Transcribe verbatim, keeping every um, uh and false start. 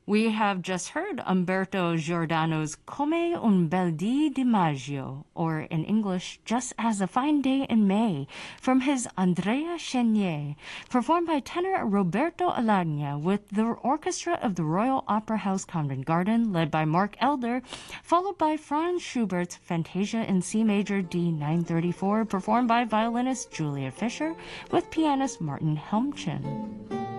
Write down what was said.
We have just heard Umberto Giordano's Come un bel dì di maggio, or in English, Just as a Fine Day in May, from his Andrea Chenier, performed by tenor Roberto Alagna with the orchestra of the Royal Opera House Covent Garden, led by Mark Elder, followed by Franz Schubert's Fantasia in C major D nine thirty-four, performed by violinist Julia Fischer with pianist Martin Helmchen.